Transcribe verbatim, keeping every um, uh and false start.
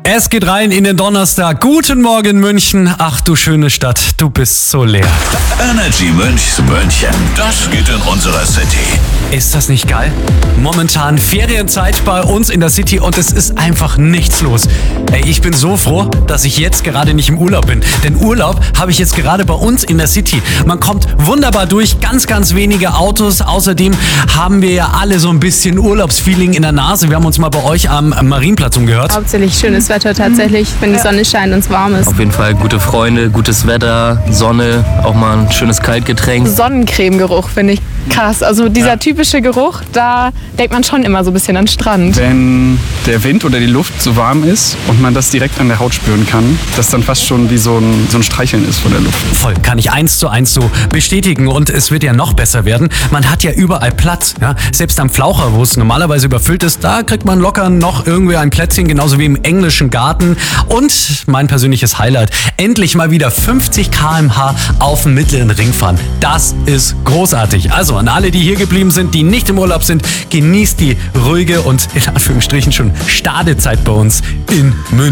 Es geht rein in den Donnerstag. Guten Morgen, München. Ach du schöne Stadt, du bist so leer. Energy Münchs München, das geht in unserer City. Ist das nicht geil? Momentan Ferienzeit bei uns in der City und es ist einfach nichts los. Ey, ich bin so froh, dass ich jetzt gerade nicht im Urlaub bin. Denn Urlaub habe ich jetzt gerade bei uns in der City. Man kommt wunderbar durch, ganz, ganz wenige Autos. Außerdem haben wir ja alle so ein bisschen Urlaubsfeeling in der Nase. Wir haben uns mal bei euch am Marienplatz umgehört. Hauptsächlich schönes Wetter tatsächlich, wenn die Sonne scheint und es warm ist. Auf jeden Fall gute Freunde, gutes Wetter, Sonne, auch mal ein schönes Kaltgetränk. Sonnencreme-Geruch finde ich krass. Also dieser ja. typische Geruch, da denkt man schon immer so ein bisschen an den Strand. Wenn der Wind oder die Luft so warm ist und man das direkt an der Haut spüren kann, das dann fast schon wie so ein, so ein Streicheln ist von der Luft. Voll, kann ich eins zu eins so bestätigen und es wird ja noch besser werden. Man hat ja überall Platz. Ja? Selbst am Flaucher, wo es normalerweise überfüllt ist, da kriegt man locker noch irgendwie ein Plätzchen, genauso wie im englischen Garten. Und mein persönliches Highlight, endlich mal wieder fünfzig Kilometer pro Stunde auf dem mittleren Ring fahren. Das ist großartig. Also an alle, die hier geblieben sind, die nicht im Urlaub sind, genießt die ruhige und in Anführungsstrichen schon Stadezeit bei uns in München.